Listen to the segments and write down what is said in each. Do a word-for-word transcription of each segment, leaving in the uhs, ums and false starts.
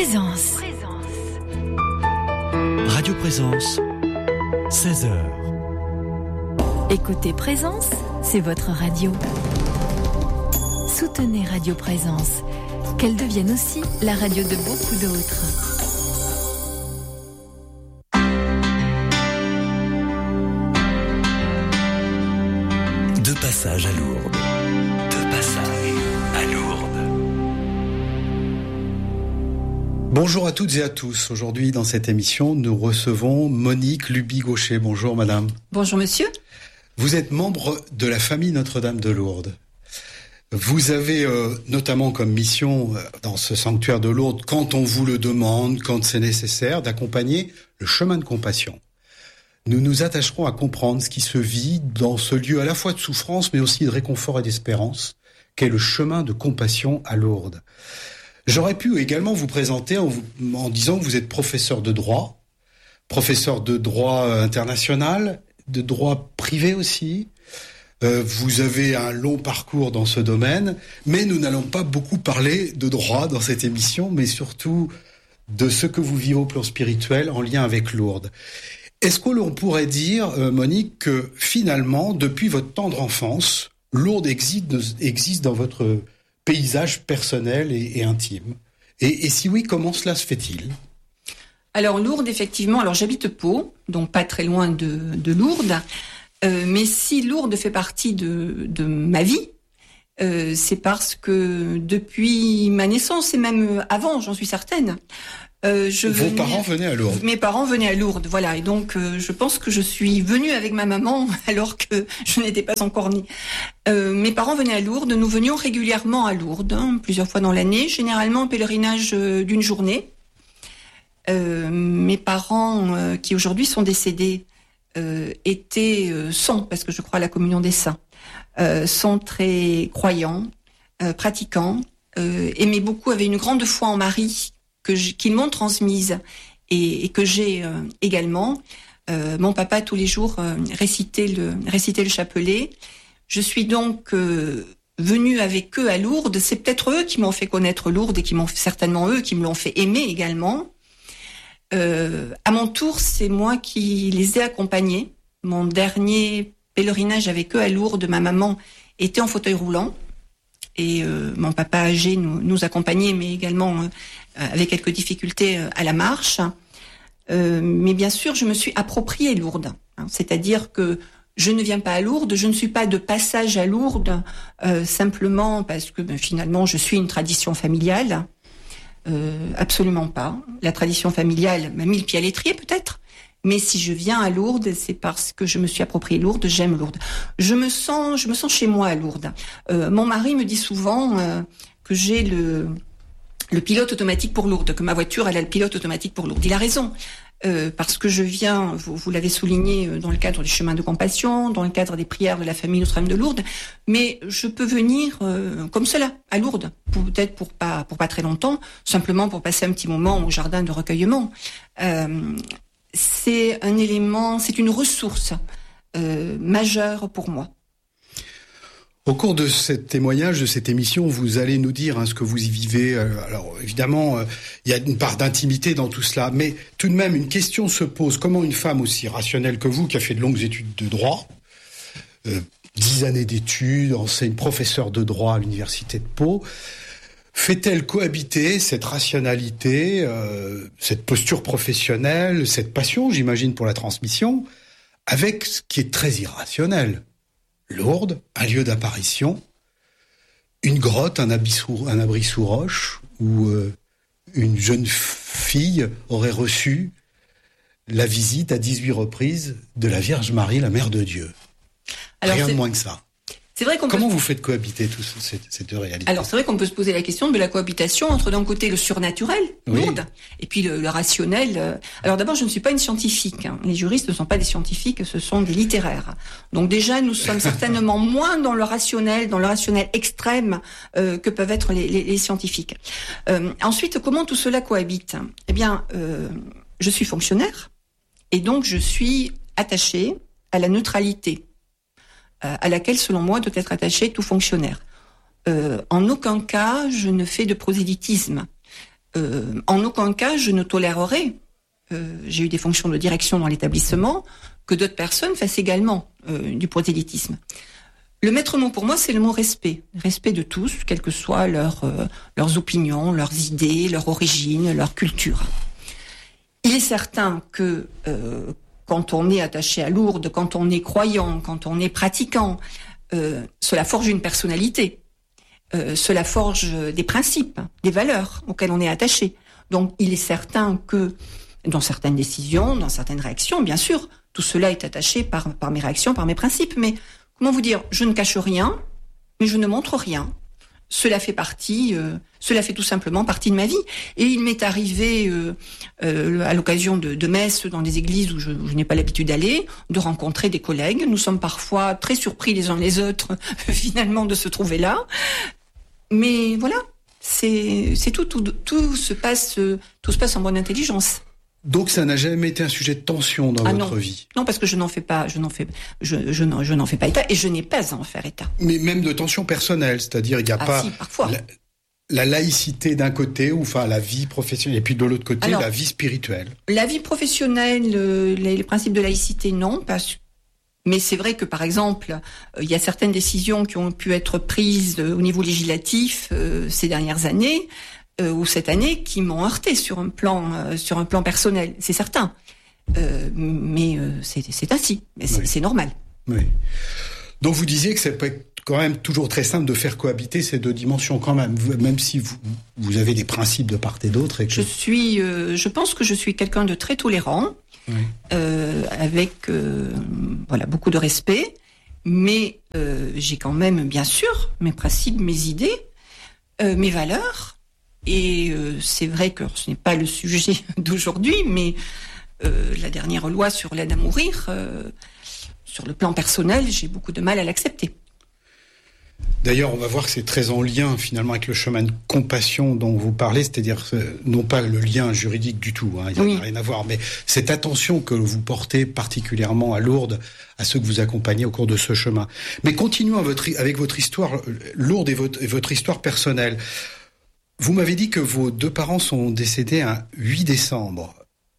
Présence. Radio Présence, seize heures. Écoutez Présence, c'est votre radio. Soutenez Radio Présence, qu'elle devienne aussi la radio de beaucoup d'autres. De passage à Lourdes. De passage à Lourdes. Bonjour à toutes et à tous. Aujourd'hui, dans cette émission, nous recevons Monique Luby-Gaucher. Bonjour, madame. Bonjour, monsieur. Vous êtes membre de la famille Notre-Dame de Lourdes. Vous avez euh, notamment comme mission, euh, dans ce sanctuaire de Lourdes, quand on vous le demande, quand c'est nécessaire, d'accompagner le chemin de compassion. Nous nous attacherons à comprendre ce qui se vit dans ce lieu à la fois de souffrance, mais aussi de réconfort et d'espérance, qu'est le chemin de compassion à Lourdes. J'aurais pu également vous présenter en, vous, en disant que vous êtes professeur de droit, professeur de droit international, de droit privé aussi. Euh, vous avez un long parcours dans ce domaine, mais nous n'allons pas beaucoup parler de droit dans cette émission, mais surtout de ce que vous vivez au plan spirituel en lien avec Lourdes. Est-ce que l'on pourrait dire, euh, Monique, que finalement, depuis votre tendre enfance, Lourdes existe, existe dans votre paysage personnel et, et intime. Et, et si oui, comment cela se fait-il ? Alors Lourdes, effectivement, alors j'habite Pau, donc pas très loin de, de Lourdes, euh, mais si Lourdes fait partie de, de ma vie, euh, c'est parce que depuis ma naissance, et même avant, j'en suis certaine, euh, je Vos venais, parents venaient à Lourdes. Mes parents venaient à Lourdes, voilà, et donc euh, je pense que je suis venue avec ma maman alors que je n'étais pas encore née. Euh, mes parents venaient à Lourdes, nous venions régulièrement à Lourdes, hein, plusieurs fois dans l'année, généralement un pèlerinage euh, d'une journée. Euh, mes parents, euh, qui aujourd'hui sont décédés, euh, étaient, euh, sont, parce que je crois à la communion des saints, euh, sont très croyants, euh, pratiquants, euh, aimaient beaucoup, avaient une grande foi en Marie que je, qu'ils m'ont transmise et, et que j'ai euh, également. Euh, mon papa tous les jours euh, récitait le récitait le chapelet. Je suis donc euh, venue avec eux à Lourdes. C'est peut-être eux qui m'ont fait connaître Lourdes et qui m'ont certainement eux qui me l'ont fait aimer également. Euh, à mon tour, c'est moi qui les ai accompagnés. Mon dernier pèlerinage avec eux à Lourdes, ma maman était en fauteuil roulant et euh, mon papa âgé nous, nous accompagnait, mais également euh, avec quelques difficultés euh, à la marche. Euh, mais bien sûr, je me suis approprié Lourdes, hein, c'est-à-dire que je ne viens pas à Lourdes, je ne suis pas de passage à Lourdes euh, simplement parce que ben, finalement je suis une tradition familiale. Euh, absolument pas. La tradition familiale m'a mis le pied à l'étrier peut-être, mais si je viens à Lourdes, c'est parce que je me suis approprié Lourdes, j'aime Lourdes. Je me sens, je me sens chez moi à Lourdes. Euh, mon mari me dit souvent euh, que j'ai le le pilote automatique pour Lourdes, que ma voiture elle a le pilote automatique pour Lourdes. Il a raison. Euh, parce que je viens, vous, vous l'avez souligné, dans le cadre du chemin de compassion, dans le cadre des prières de la famille Notre-Dame de Lourdes, mais je peux venir euh, comme cela, à Lourdes, pour, peut-être pour pas, pour pas très longtemps, simplement pour passer un petit moment au jardin de recueillement. Euh, c'est un élément, c'est une ressource euh, majeure pour moi. Au cours de ce témoignage, de cette émission, vous allez nous dire hein, ce que vous y vivez. Alors évidemment, euh, il y a une part d'intimité dans tout cela, mais tout de même, une question se pose. Comment une femme aussi rationnelle que vous, qui a fait de longues études de droit, euh, dix années d'études, enseigne professeur de droit à l'université de Pau, fait-elle cohabiter cette rationalité, euh, cette posture professionnelle, cette passion, j'imagine, pour la transmission, avec ce qui est très irrationnel ? Lourdes, un lieu d'apparition, une grotte, un abri sous, un abri sous roche, où euh, une jeune fille aurait reçu la visite à dix-huit reprises de la Vierge Marie, la Mère de Dieu. Alors, rien de moins que ça. C'est vrai qu'on Comment peut... vous faites cohabiter toutes ces, ces deux réalités ? Alors c'est vrai qu'on peut se poser la question de la cohabitation entre d'un côté le surnaturel, oui. Lourdes, et puis le, le rationnel. Alors d'abord, je ne suis pas une scientifique. Hein. Les juristes ne sont pas des scientifiques, ce sont des littéraires. Donc déjà, nous sommes certainement moins dans le rationnel, dans le rationnel extrême euh, que peuvent être les, les, les scientifiques. Euh, ensuite, comment tout cela cohabite ? Eh bien, euh, je suis fonctionnaire, et donc je suis attachée à la neutralité, à laquelle, selon moi, doit être attaché tout fonctionnaire. Euh, en aucun cas, je ne fais de prosélytisme. euh, en aucun cas je ne tolérerai, euh, j'ai eu des fonctions de direction dans l'établissement, que d'autres personnes fassent également euh, du prosélytisme. Le maître mot pour moi, c'est le mot respect. Respect de tous, quelles que soient leurs, euh, leurs opinions, leurs idées, leur origine, leur culture. Il est certain que euh, quand on est attaché à Lourdes, quand on est croyant, quand on est pratiquant, euh, cela forge une personnalité. Euh, cela forge des principes, des valeurs auxquelles on est attaché. Donc il est certain que dans certaines décisions, dans certaines réactions, bien sûr, tout cela est attaché par, par mes réactions, par mes principes. Mais comment vous dire, je ne cache rien, mais je ne montre rien. Cela fait partie, euh, cela fait tout simplement partie de ma vie. Et il m'est arrivé, euh, euh, à l'occasion de, de messes dans des églises où je, où je n'ai pas l'habitude d'aller, de rencontrer des collègues. Nous sommes parfois très surpris les uns les autres, finalement, de se trouver là. Mais voilà, c'est, c'est tout, tout, tout se passe, tout se passe en bonne intelligence. Donc ça n'a jamais été un sujet de tension dans ah votre non. vie? Non, parce que je n'en fais pas, je n'en fais, je, je n'en, je n'en fais pas état et je n'ai pas à en faire état. Mais même de tension personnelle, c'est-à-dire il n'y a ah pas si, parfois. La, la laïcité d'un côté, ou enfin la vie professionnelle, et puis de l'autre côté, alors, la vie spirituelle. La vie professionnelle, euh, les, les principes de laïcité, non, parce mais c'est vrai que, par exemple, euh, il y a certaines décisions qui ont pu être prises euh, au niveau législatif euh, ces dernières années, euh, ou cette année, qui m'ont heurté sur un plan, euh, sur un plan personnel, c'est certain. Euh, mais euh, c'est, c'est ainsi, mais c'est, oui. c'est normal. Oui. Donc vous disiez que ça peut être quand même toujours très simple de faire cohabiter ces deux dimensions quand même, même si vous, vous avez des principes de part et d'autre. Et que... Je suis, euh, je pense que je suis quelqu'un de très tolérant. Oui. Euh, avec euh, voilà beaucoup de respect, mais euh, j'ai quand même bien sûr mes principes, mes idées, euh, mes valeurs, et euh, c'est vrai que ce n'est pas le sujet d'aujourd'hui, mais euh, la dernière loi sur l'aide à mourir, euh, sur le plan personnel, j'ai beaucoup de mal à l'accepter. D'ailleurs, on va voir que c'est très en lien finalement avec le chemin de compassion dont vous parlez, c'est-à-dire non pas le lien juridique du tout, hein, il n'y a oui. rien à voir, mais cette attention que vous portez particulièrement à Lourdes, à ceux que vous accompagnez au cours de ce chemin. Mais continuons avec votre, avec votre histoire Lourdes et votre, et votre histoire personnelle. Vous m'avez dit que vos deux parents sont décédés un huit décembre.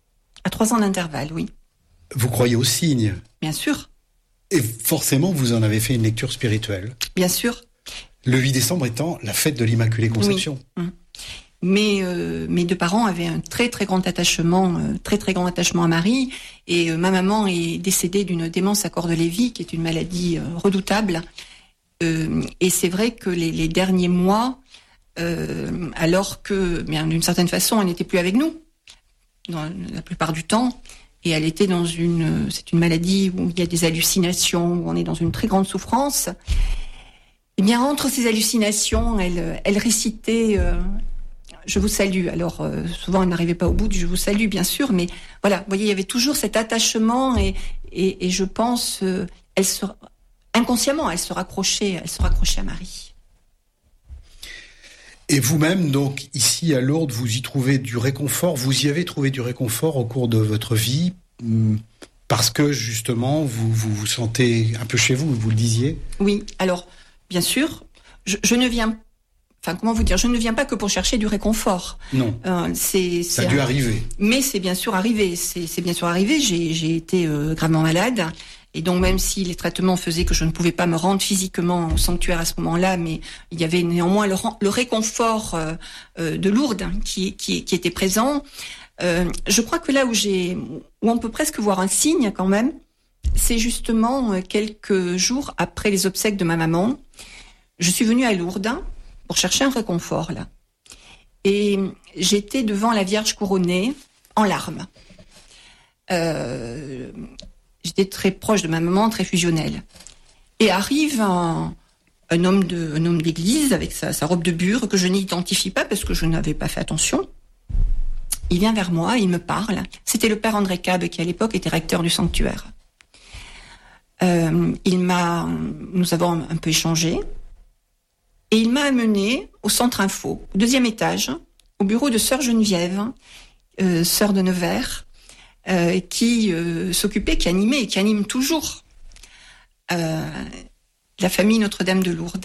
À trois ans d'intervalle, oui. Vous croyez aux signes ? Bien sûr. Et forcément, vous en avez fait une lecture spirituelle. Bien sûr. Le huit décembre étant la fête de l'Immaculée Conception. Oui. Mais euh, mes deux parents avaient un très très grand attachement, euh, très très grand attachement à Marie. Et euh, ma maman est décédée d'une démence à corps de Lévy, qui est une maladie euh, redoutable. Euh, et c'est vrai que les, les derniers mois, euh, alors que, bien d'une certaine façon, elle n'était plus avec nous, dans la plupart du temps. Et elle était dans une, c'est une maladie où il y a des hallucinations, où on est dans une très grande souffrance. Eh bien, entre ces hallucinations, elle, elle récitait euh, « Je vous salue ». Alors, euh, souvent, elle n'arrivait pas au bout du « Je vous salue », bien sûr, mais voilà, vous voyez, il y avait toujours cet attachement et, et, et je pense, euh, elle se, inconsciemment, elle se raccrochait, elle se raccrochait à Marie. Et vous-même, donc, ici à Lourdes, vous y trouvez du réconfort, vous y avez trouvé du réconfort au cours de votre vie, parce que, justement, vous vous, vous sentez un peu chez vous, vous le disiez ? Oui, alors, bien sûr, je, je ne viens, enfin, comment vous dire, je ne viens pas que pour chercher du réconfort. Non, euh, c'est, ça c'est a dû un... arriver. Mais c'est bien sûr arrivé, c'est, c'est bien sûr arrivé, j'ai, j'ai été euh, gravement malade. Et donc, même si les traitements faisaient que je ne pouvais pas me rendre physiquement au sanctuaire à ce moment-là, mais il y avait néanmoins le, le réconfort euh, euh, de Lourdes qui, qui, qui était présent. Euh, je crois que là où j'ai, où on peut presque voir un signe quand même, c'est justement quelques jours après les obsèques de ma maman. Je suis venue à Lourdes pour chercher un réconfort là, et j'étais devant la Vierge couronnée en larmes. Euh, J'étais très proche de ma maman, très fusionnelle. Et arrive un, un homme de, un homme d'église avec sa, sa robe de bure que je n'identifie pas parce que je n'avais pas fait attention. Il vient vers moi, il me parle. C'était le père André Cab qui à l'époque était recteur du sanctuaire. Euh, il m'a, nous avons un peu échangé et il m'a amené au centre info, au deuxième étage, au bureau de sœur Geneviève, euh, sœur de Nevers. Euh, qui euh, s'occupait, qui animait et qui anime toujours euh, la famille Notre-Dame de Lourdes.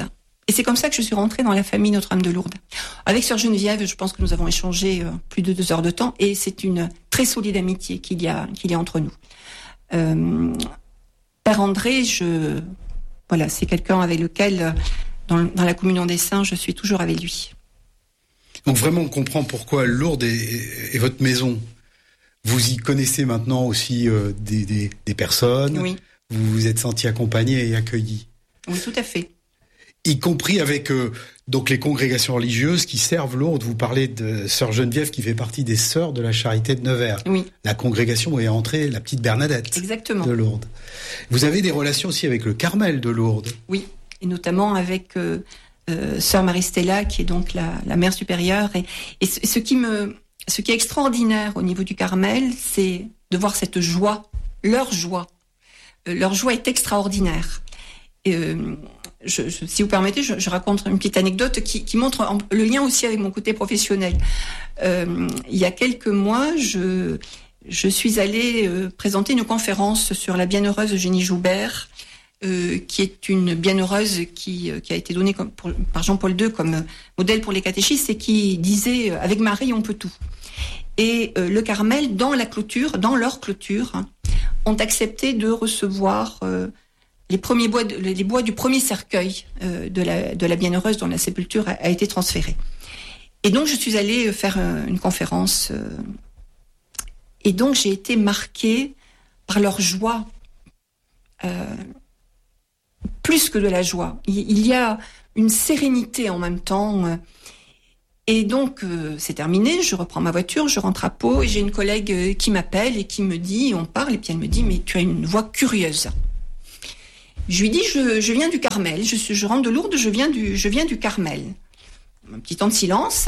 Et c'est comme ça que je suis rentrée dans la famille Notre-Dame de Lourdes. Avec Sœur Geneviève, je pense que nous avons échangé euh, plus de deux heures de temps, et c'est une très solide amitié qu'il y a, qu'il y a entre nous. Euh, Père André, je, voilà, c'est quelqu'un avec lequel, dans, dans la communion des saints, je suis toujours avec lui. Donc vraiment, on comprend pourquoi Lourdes est, est, est votre maison. Vous y connaissez maintenant aussi euh, des, des, des personnes. Oui. Vous vous êtes senti accompagné et accueilli. Oui, tout à fait. Y compris avec euh, donc les congrégations religieuses qui servent Lourdes. Vous parlez de Sœur Geneviève qui fait partie des Sœurs de la Charité de Nevers. Oui. La congrégation où est entrée la petite Bernadette. Exactement. De Lourdes. Vous avez des relations aussi avec le Carmel de Lourdes. Oui, et notamment avec euh, euh, Sœur Marie-Stella, qui est donc la, la mère supérieure. Et, et ce, ce qui me, ce qui est extraordinaire au niveau du Carmel, c'est de voir cette joie, leur joie. Euh, leur joie est extraordinaire. Et, euh, Je, je, si vous permettez, je, je raconte une petite anecdote qui, qui montre en, le lien aussi avec mon côté professionnel. Euh, il y a quelques mois, je, je suis allée euh, présenter une conférence sur la bienheureuse Eugénie Joubert, euh, qui est une bienheureuse qui, qui a été donnée comme pour, par Jean-Paul deux comme modèle pour les catéchistes et qui disait « Avec Marie, on peut tout ». Et euh, le Carmel, dans la clôture, dans leur clôture, hein, ont accepté de recevoir euh, les premiers bois, de, les bois du premier cercueil euh, de la de la bienheureuse dont la sépulture a, a été transférée. Et donc je suis allée faire euh, une conférence euh, et donc j'ai été marquée par leur joie, euh, plus que de la joie. Il, il y a une sérénité en même temps. Euh, et donc euh, c'est terminé, je reprends ma voiture, je rentre à Pau et j'ai une collègue euh, qui m'appelle et qui me dit, on parle et puis elle me dit mais tu as une voix curieuse. Je lui dis, je, je viens du Carmel, je, suis, je rentre de Lourdes, je viens du, je viens du Carmel. Un petit temps de silence.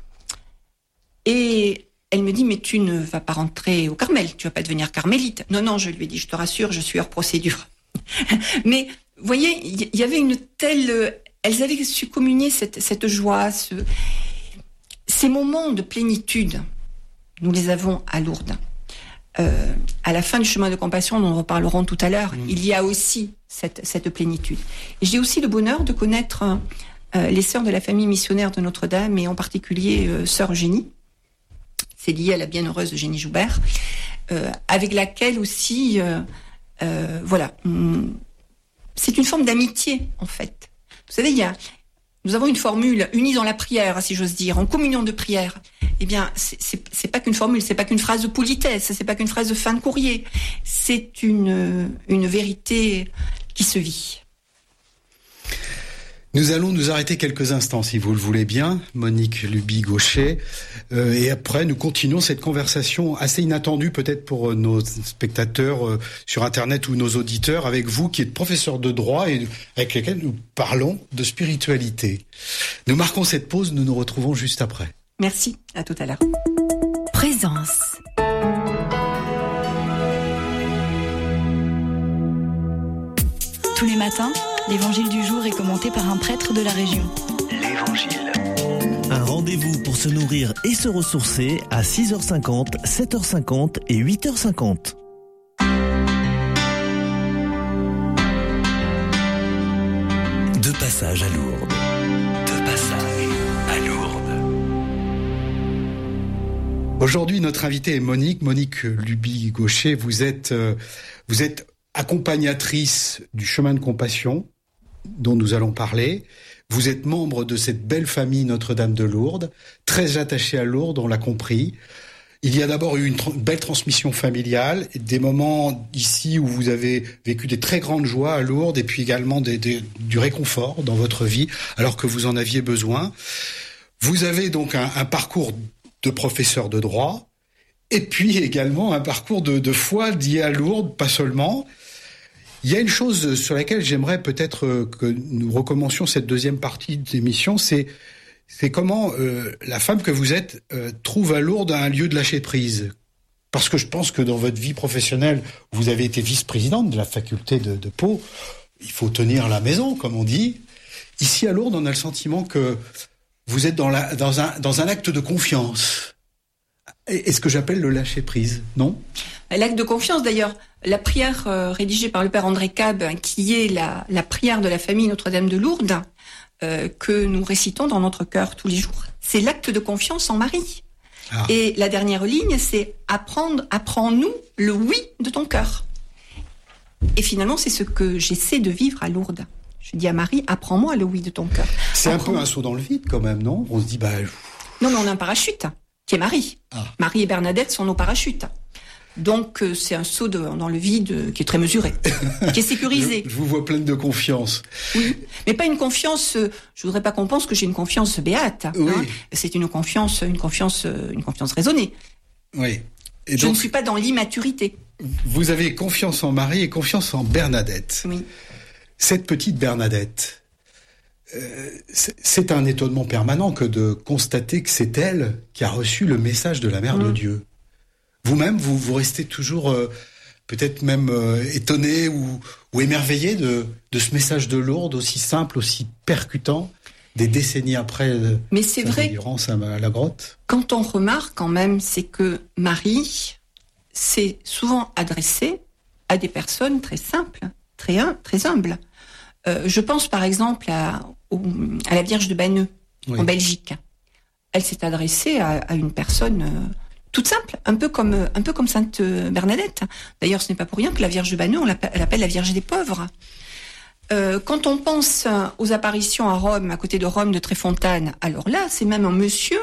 Et elle me dit, mais tu ne vas pas rentrer au Carmel, tu vas pas devenir carmélite. Non, non, je lui ai dit, je te rassure, je suis hors procédure. Mais, vous voyez, il y, y avait une telle... Elles avaient su communier cette, cette joie, ce, ces moments de plénitude. Nous les avons à Lourdes. Euh, à la fin du chemin de compassion, dont nous reparlerons tout à l'heure, mmh. il y a aussi cette, cette plénitude. Et j'ai aussi le bonheur de connaître euh, les sœurs de la famille missionnaire de Notre-Dame, et en particulier euh, sœur Eugénie. C'est lié à la bienheureuse Eugénie Joubert, euh, avec laquelle aussi, euh, euh, voilà, hum, c'est une forme d'amitié en fait. Vous savez, il y a, nous avons une formule unie dans la prière, si j'ose dire, en communion de prière. Eh bien, c'est, c'est, c'est pas qu'une formule, c'est pas qu'une phrase de politesse, c'est pas qu'une phrase de fin de courrier. C'est une, une vérité qui se vit. Nous allons nous arrêter quelques instants, si vous le voulez bien, Monique Luby-Gaucher. Euh, et après, nous continuons cette conversation assez inattendue, peut-être pour nos spectateurs euh, sur Internet ou nos auditeurs, avec vous, qui êtes professeur de droit et avec lesquels nous parlons de spiritualité. Nous marquons cette pause, nous nous retrouvons juste après. Merci, à tout à l'heure. Présence. Tous les matins, l'évangile du jour est commenté par un prêtre de la région. L'Évangile. Un rendez-vous pour se nourrir et se ressourcer à six heures cinquante, sept heures cinquante et huit heures cinquante. De passage à Lourdes. De passage à Lourdes. Aujourd'hui, notre invitée est Monique, Monique Luby-Gaucher. Vous êtes, euh, vous êtes accompagnatrice du chemin de compassion dont nous allons parler. Vous êtes membre de cette belle famille Notre-Dame de Lourdes, très attachée à Lourdes, on l'a compris. Il y a d'abord eu une tra- belle transmission familiale, des moments ici où vous avez vécu des très grandes joies à Lourdes et puis également des, des, du réconfort dans votre vie alors que vous en aviez besoin. Vous avez donc un, un parcours de professeur de droit et puis également un parcours de, de foi lié à Lourdes, pas seulement. Il y a une chose sur laquelle j'aimerais peut-être que nous recommencions cette deuxième partie de l'émission, c'est, c'est comment euh, la femme que vous êtes euh, trouve à Lourdes un lieu de lâcher prise. Parce que je pense que dans votre vie professionnelle, vous avez été vice-présidente de la faculté de, de Pau, il faut tenir la maison, comme on dit. Ici à Lourdes, on a le sentiment que vous êtes dans, la, dans, un, dans un acte de confiance. Et ce que j'appelle le lâcher prise, non ? L'acte de confiance, d'ailleurs, la prière euh, rédigée par le père André Cab, qui est la, la prière de la famille Notre-Dame de Lourdes, euh, que nous récitons dans notre cœur tous les jours. C'est l'acte de confiance en Marie. Ah. Et la dernière ligne, c'est apprendre, apprends-nous le oui de ton cœur. Et finalement, c'est ce que j'essaie de vivre à Lourdes. Je dis à Marie, apprends-moi le oui de ton cœur. C'est apprends... un peu un saut dans le vide quand même, non ? On se dit, bah... Non, mais on a un parachute, qui est Marie. Ah. Marie et Bernadette sont nos parachutes. Donc, euh, c'est un saut de, dans le vide euh, qui est très mesuré, qui est sécurisé. je, je vous vois pleine de confiance. Oui, mais pas une confiance... Euh, je voudrais pas qu'on pense que j'ai une confiance béate. Oui. Hein. C'est une confiance, une confiance, euh, une confiance raisonnée. Oui. Et je donc, ne suis pas dans l'immaturité. Vous avez confiance en Marie et confiance en Bernadette. Oui. Cette petite Bernadette, euh, c'est, c'est un étonnement permanent que de constater que c'est elle qui a reçu le message de la Mère mmh. de Dieu. Vous-même, vous, vous restez toujours euh, peut-être même euh, étonné ou, ou émerveillé de, de ce message de Lourdes aussi simple, aussi percutant, des décennies après euh, Mais c'est sa vrai, délivrance à, à la grotte. Quand on remarque quand même, c'est que Marie s'est souvent adressée à des personnes très simples, très, hum, très humbles. Euh, je pense par exemple à, au, à la Vierge de Banneux, oui. en Belgique. Elle s'est adressée à, à une personne... Euh, toute simple, un peu comme un peu comme Sainte Bernadette. D'ailleurs, ce n'est pas pour rien que la Vierge de Banneux, on l'appelle, elle l'appelle la Vierge des pauvres. Euh, quand on pense aux apparitions à Rome, à côté de Rome, de Tréfontane, alors là, c'est même un monsieur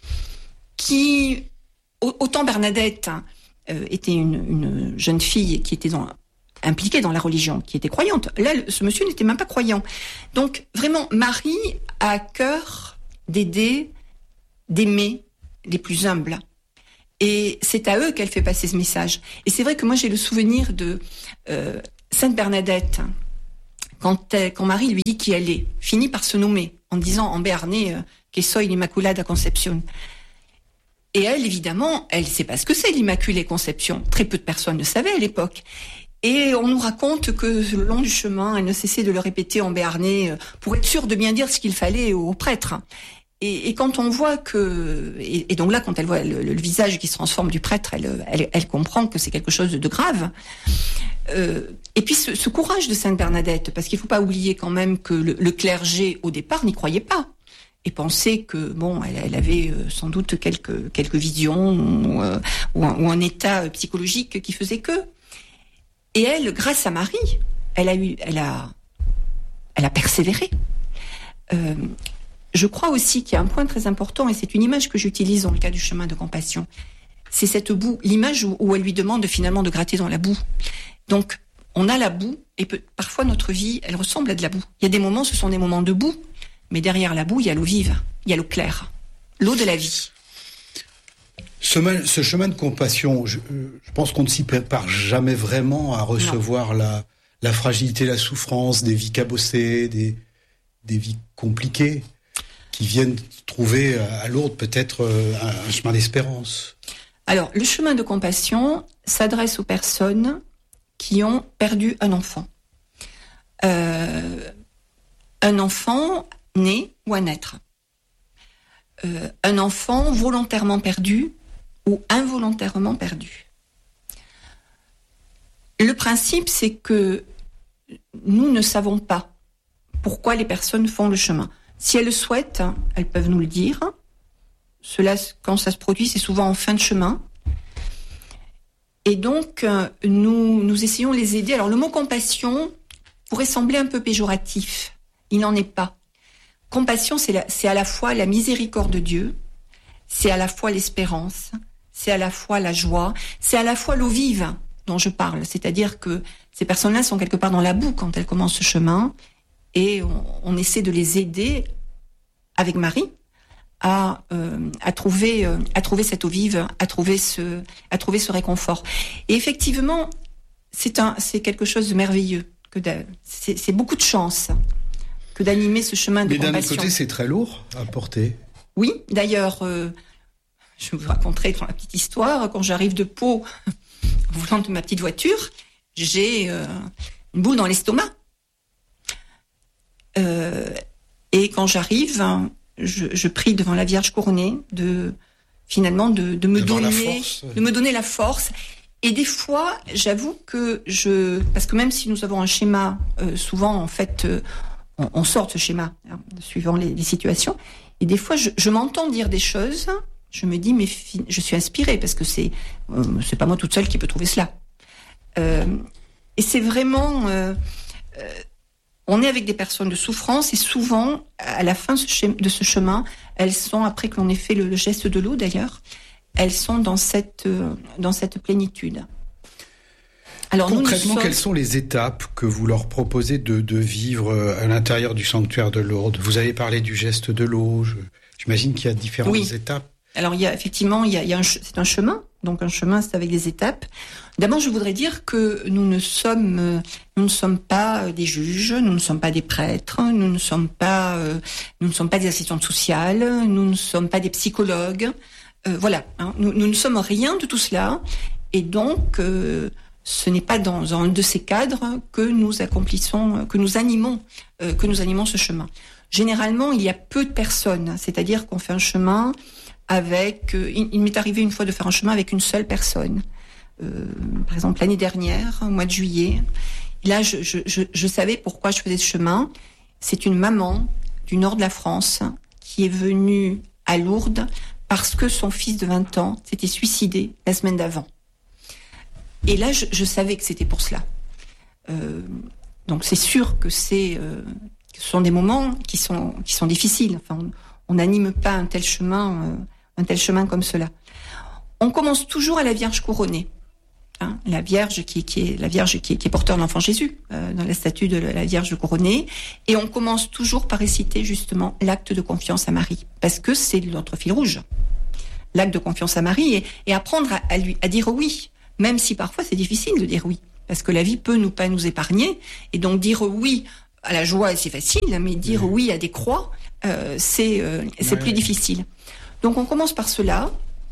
qui, autant Bernadette euh, était une, une jeune fille qui était dans, impliquée dans la religion, qui était croyante. Là, ce monsieur n'était même pas croyant. Donc, vraiment, Marie a à cœur d'aider, d'aimer les plus humbles. Et c'est à eux qu'elle fait passer ce message. Et c'est vrai que moi, j'ai le souvenir de euh, Sainte Bernadette, quand, elle, quand Marie lui dit qui elle est, finit par se nommer, en disant en béarnais euh, « Que soy l'Immaculada Concepción ». Et elle, évidemment, elle ne sait pas ce que c'est l'Immaculée Conception. Très peu de personnes le savaient à l'époque. Et on nous raconte que le long du chemin, elle ne cessait de le répéter en béarnais euh, pour être sûre de bien dire ce qu'il fallait aux prêtres. Et, et quand on voit que, et, et donc là, quand elle voit le, le visage qui se transforme du prêtre, elle, elle, elle comprend que c'est quelque chose de grave. Euh, et puis ce, ce courage de Sainte Bernadette, parce qu'il faut pas oublier quand même que le, le clergé au départ n'y croyait pas et pensait que bon, elle, elle avait sans doute quelques quelques visions ou, euh, ou, un, ou un état psychologique qui faisait que. Et elle, grâce à Marie, elle a eu, elle a, elle a persévéré. Euh, Je crois aussi qu'il y a un point très important, et c'est une image que j'utilise dans le cas du chemin de compassion. C'est cette boue, l'image où, où elle lui demande finalement de gratter dans la boue. Donc, on a la boue, et peut, parfois notre vie, elle ressemble à de la boue. Il y a des moments, ce sont des moments de boue, mais derrière la boue, il y a l'eau vive, il y a l'eau claire, l'eau de la vie. Ce, ce chemin de compassion, je, je pense qu'on ne s'y prépare jamais vraiment à recevoir la, la fragilité, la souffrance des vies cabossées, des, des vies compliquées, qui viennent trouver à Lourdes peut-être un, un chemin d'espérance. Alors, le chemin de compassion s'adresse aux personnes qui ont perdu un enfant. Euh, un enfant né ou à naître. Euh, un enfant volontairement perdu ou involontairement perdu. Le principe, c'est que nous ne savons pas pourquoi les personnes font le chemin. Si elles le souhaitent, elles peuvent nous le dire. Cela, quand ça se produit, c'est souvent en fin de chemin. Et donc, nous, nous essayons de les aider. Alors, le mot compassion pourrait sembler un peu péjoratif. Il n'en est pas. Compassion, c'est, la, c'est à la fois la miséricorde de Dieu, c'est à la fois l'espérance, c'est à la fois la joie, c'est à la fois l'eau vive dont je parle. C'est-à-dire que ces personnes-là sont quelque part dans la boue quand elles commencent ce chemin. Et on, on essaie de les aider, avec Marie, à, euh, à, trouver, euh, à trouver cette eau vive, à trouver ce, à trouver ce réconfort. Et effectivement, c'est, un, c'est quelque chose de merveilleux. Que de, c'est, c'est beaucoup de chance que d'animer ce chemin de Mais compassion. Mais d'un autre côté, c'est très lourd à porter. Oui, d'ailleurs, euh, je vous raconterai dans la petite histoire, quand j'arrive de Pau, au volant de ma petite voiture, j'ai euh, une boule dans l'estomac. Euh, et quand j'arrive, je, je prie devant la Vierge couronnée de finalement de, de me devant donner, de me donner la force. Et des fois, j'avoue que je, parce que même si nous avons un schéma, euh, souvent en fait, euh, on, on sort de ce schéma, hein, suivant les, les situations. Et des fois, je, je m'entends dire des choses, je me dis, mais fi- je suis inspirée, parce que c'est, euh, c'est pas moi toute seule qui peut trouver cela. Euh, et c'est vraiment... Euh, euh, on est avec des personnes de souffrance, et souvent, à la fin de ce chemin, elles sont, après que l'on ait fait le, le geste de l'eau d'ailleurs, elles sont dans cette, euh, dans cette plénitude. Alors, concrètement, nous, nous sommes... quelles sont les étapes que vous leur proposez de, de vivre à l'intérieur du sanctuaire de Lourdes ? Vous avez parlé du geste de l'eau. Je, j'imagine qu'il y a différentes oui. étapes. Alors, il y a effectivement, il y a, il y a un, c'est un chemin. Donc, un chemin, c'est avec des étapes. D'abord, je voudrais dire que nous ne sommes, nous ne sommes pas des juges, nous ne sommes pas des prêtres, nous ne sommes pas, euh, nous ne sommes pas des assistantes sociales, nous ne sommes pas des psychologues. Euh, voilà, hein, nous, nous ne sommes rien de tout cela. Et donc, euh, ce n'est pas dans un de ces cadres que nous accomplissons, que nous animons, euh, que nous animons ce chemin. Généralement, il y a peu de personnes, c'est-à-dire qu'on fait un chemin avec. Euh, il, il m'est arrivé une fois de faire un chemin avec une seule personne. Euh, par exemple, l'année dernière, au mois de juillet. Et là, je, je, je, je savais pourquoi je faisais ce chemin. C'est une maman du nord de la France qui est venue à Lourdes parce que son fils de vingt ans s'était suicidé la semaine d'avant. Et là, je, je savais que c'était pour cela. Euh, donc, c'est sûr que c'est, euh, que ce sont des moments qui sont qui sont difficiles. Enfin, on n'anime pas un tel chemin, euh, un tel chemin comme cela. On commence toujours à la Vierge couronnée, hein, la Vierge qui, qui est la Vierge qui est, qui est porteur de l'enfant Jésus euh, dans la statue de la Vierge couronnée. Et on commence toujours par réciter justement l'acte de confiance à Marie, parce que c'est notre fil rouge. L'acte de confiance à Marie et, et apprendre à, à lui à dire oui. Même si parfois c'est difficile de dire oui, parce que la vie peut nous pas nous épargner, et donc dire oui à la joie c'est facile, mais dire oui, oui à des croix euh, c'est euh, c'est ouais. plus difficile. Donc on commence par cela.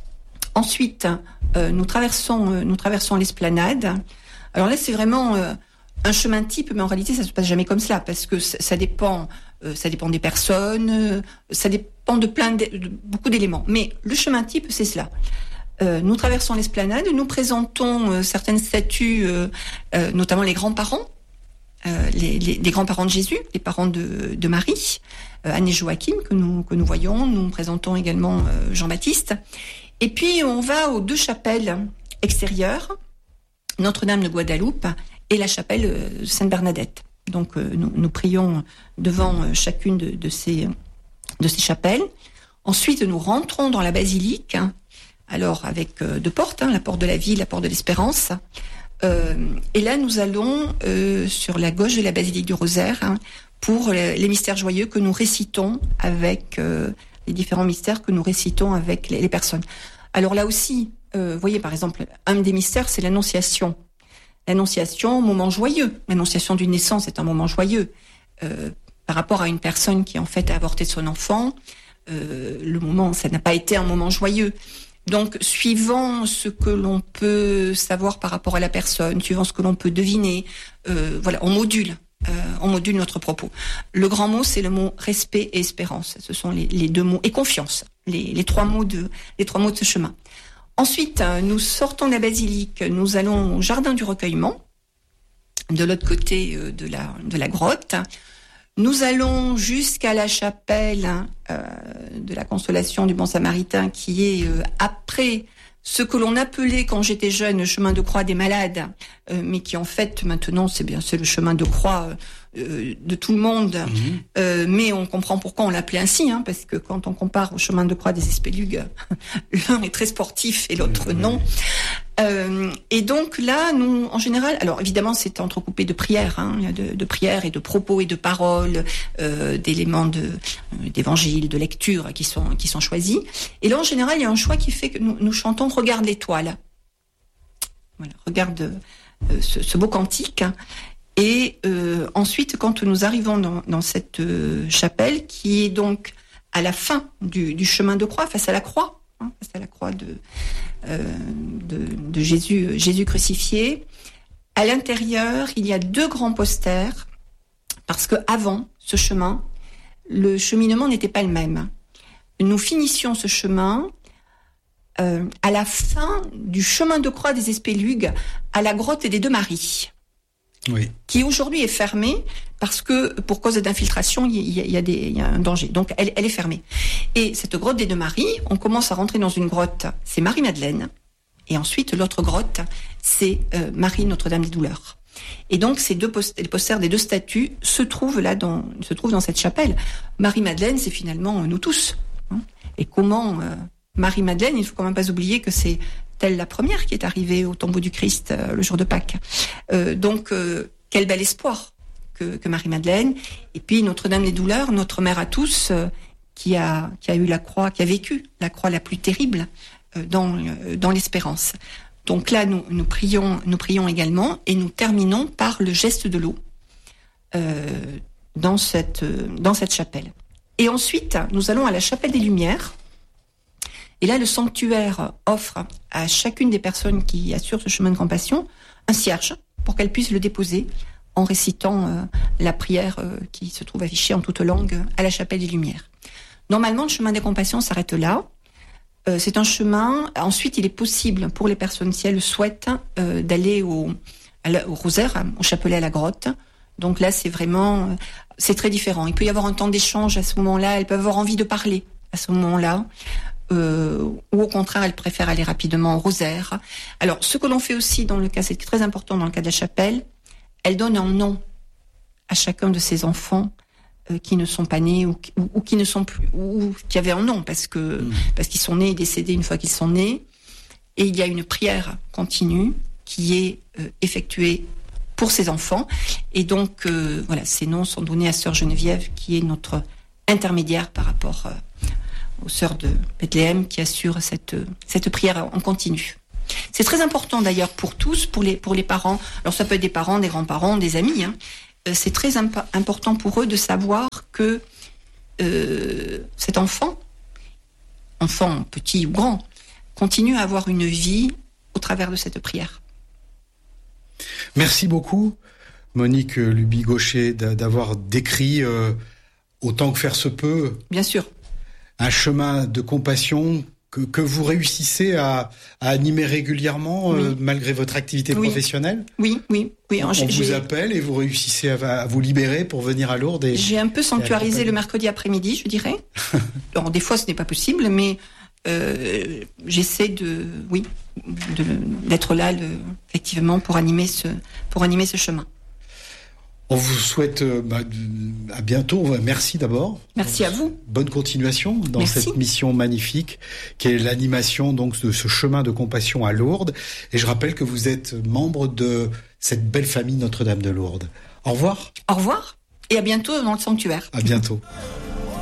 Ensuite euh, nous traversons euh, nous traversons l'esplanade. Alors là c'est vraiment euh, un chemin type, mais en réalité ça se passe jamais comme cela, parce que ça, ça dépend euh, ça dépend des personnes, euh, ça dépend de plein de, de beaucoup d'éléments. Mais le chemin type c'est cela. Euh, nous traversons l'esplanade, nous présentons euh, certaines statues, euh, euh, notamment les grands-parents, euh, les, les, les grands-parents de Jésus, les parents de, de Marie, euh, Anne et Joachim que nous que nous voyons. Nous présentons également euh, Jean-Baptiste. Et puis on va aux deux chapelles extérieures, Notre-Dame de Guadeloupe et la chapelle euh, Sainte-Bernadette. Donc euh, nous, nous prions devant euh, chacune de, de ces de ces chapelles. Ensuite nous rentrons dans la basilique. Alors avec euh, deux portes, hein, la porte de la vie, la porte de l'espérance. Euh, et là, nous allons euh, sur la gauche de la basilique du Rosaire hein, pour les, les mystères joyeux que nous récitons avec euh, les différents mystères que nous récitons avec les, les personnes. Alors là aussi, euh, vous voyez par exemple, un des mystères, c'est l'Annonciation. L'Annonciation, moment joyeux. L'Annonciation d'une naissance est un moment joyeux euh, par rapport à une personne qui en fait a avorté de son enfant. Euh, le moment, ça n'a pas été un moment joyeux. Donc, suivant ce que l'on peut savoir par rapport à la personne, suivant ce que l'on peut deviner, euh, voilà, on module, euh, on module notre propos. Le grand mot, c'est le mot respect et espérance. Ce sont les, les deux mots et confiance, les, les trois mots de, les trois mots de ce chemin. Ensuite, nous sortons de la basilique, nous allons au jardin du recueillement, de l'autre côté de la de la grotte. Nous allons jusqu'à la chapelle euh, de la Consolation du Bon Samaritain, qui est euh, après ce que l'on appelait quand j'étais jeune le chemin de croix des malades, euh, mais qui en fait maintenant c'est bien c'est le chemin de croix euh, de tout le monde. Mmh. Euh, mais on comprend pourquoi on l'appelait ainsi, hein, parce que quand on compare au chemin de croix des Espélugues, l'un est très sportif et l'autre mmh. non. Euh, et donc là, nous, en général, alors évidemment, c'est entrecoupé de prières, hein, de, de prières et de propos et de paroles, euh, d'éléments de euh, d'évangile, de lecture qui sont qui sont choisis. Et là, en général, il y a un choix qui fait que nous, nous chantons "Regarde l'étoile". Voilà, regarde euh, ce, ce beau cantique. Et euh, ensuite, quand nous arrivons dans, dans cette euh, chapelle, qui est donc à la fin du, du chemin de croix, face à la croix, hein, face à la croix de Euh, de, de Jésus, Jésus crucifié. À l'intérieur, il y a deux grands posters, parce que avant ce chemin, le cheminement n'était pas le même. Nous finissions ce chemin euh, à la fin du chemin de croix des Espélugues, à la grotte des Deux Maries. Oui. Qui aujourd'hui est fermée parce que pour cause d'infiltration, il y a, il y a, des, il y a un danger. Donc elle, elle est fermée. Et cette grotte des Deux Maries, on commence à rentrer dans une grotte, c'est Marie-Madeleine. Et ensuite, l'autre grotte, c'est euh, Marie Notre-Dame des Douleurs. Et donc, ces deux post- les posters des deux statues se trouvent là, dans, se trouvent dans cette chapelle. Marie-Madeleine, c'est finalement euh, nous tous. Hein. Et comment euh, Marie-Madeleine, il ne faut quand même pas oublier que c'est telle la première qui est arrivée au tombeau du Christ euh, le jour de Pâques. Euh, donc, euh, quel bel espoir que, que Marie-Madeleine. Et puis, Notre-Dame des Douleurs, notre mère à tous, euh, qui a, qui a eu la croix, qui a vécu la croix la plus terrible euh, dans, euh, dans l'espérance. Donc là, nous, nous prions, nous prions également, et nous terminons par le geste de l'eau euh, dans cette, euh, dans cette chapelle. Et ensuite, nous allons à la chapelle des Lumières. Et là, le sanctuaire offre à chacune des personnes qui assurent ce chemin de compassion un cierge pour qu'elles puissent le déposer en récitant euh, la prière euh, qui se trouve affichée en toute langue à la chapelle des Lumières. Normalement, le chemin des compassions s'arrête là. Euh, c'est un chemin. Ensuite, il est possible pour les personnes, si elles le souhaitent, euh, d'aller au, à la, au rosaire, au chapelet à la grotte. Donc là, c'est vraiment, euh, c'est très différent. Il peut y avoir un temps d'échange à ce moment-là. Elles peuvent avoir envie de parler à ce moment-là. Euh, ou au contraire, elles préfèrent aller rapidement au rosaire. Alors, ce que l'on fait aussi dans le cas, c'est très important dans le cas de la chapelle, elle donne un nom à chacun de ses enfants euh, qui ne sont pas nés ou, ou, ou qui ne sont plus, ou qui avaient un nom parce que mmh. parce qu'ils sont nés et décédés une fois qu'ils sont nés. Et il y a une prière continue qui est euh, effectuée pour ces enfants. Et donc, euh, voilà, ces noms sont donnés à Sœur Geneviève, qui est notre intermédiaire par rapport euh, aux sœurs de Bethléem qui assurent cette, cette prière en continu. C'est très important d'ailleurs pour tous, pour les, pour les parents. Alors ça peut être des parents, des grands-parents, des amis. Hein. Euh, c'est très imp- important pour eux de savoir que euh, cet enfant, enfant petit ou grand, continue à avoir une vie au travers de cette prière. Merci beaucoup, Monique Luby-Gaucher, d'avoir décrit euh, autant que faire se peut. Bien sûr. Un chemin de compassion que, que vous réussissez à, à animer régulièrement, oui. euh, malgré votre activité oui. professionnelle. Oui, oui, oui. On, on vous appelle et vous réussissez à, à vous libérer pour venir à Lourdes. Et, j'ai un peu sanctuarisé le mercredi après-midi, je dirais. Alors, des fois, ce n'est pas possible, mais euh, j'essaie de, oui, de, d'être là, le, effectivement, pour animer ce, pour animer ce chemin. On vous souhaite euh, bah, à bientôt. Merci d'abord. Merci à vous. Bonne continuation dans Merci. Cette mission magnifique qui est l'animation donc de ce chemin de compassion à Lourdes. Et je rappelle que vous êtes membre de cette belle famille Notre-Dame de Lourdes. Au revoir. Au revoir et à bientôt dans le sanctuaire. À bientôt.